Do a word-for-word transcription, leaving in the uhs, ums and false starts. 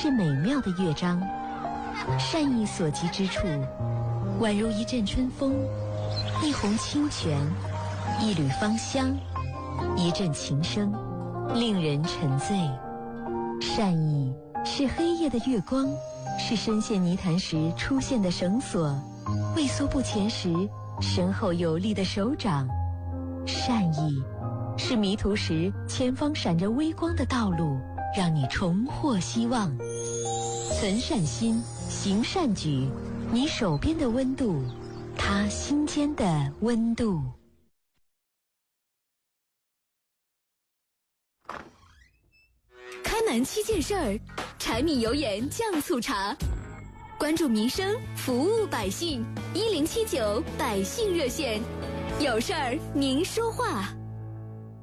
是美妙的乐章，善意所及之处，宛如一阵春风，一泓清泉，一缕芳香，一阵琴声，令人沉醉。善意是黑夜的月光，是深陷泥潭时出现的绳索，畏缩不前时身后有力的手掌。善意是迷途时前方闪着微光的道路，让你重获希望。存善心，行善举，你手边的温度，他心间的温度。 开门七件事儿，柴米油盐酱醋茶，关注民生，服务百姓。一零七九百姓热线，有事儿您说话。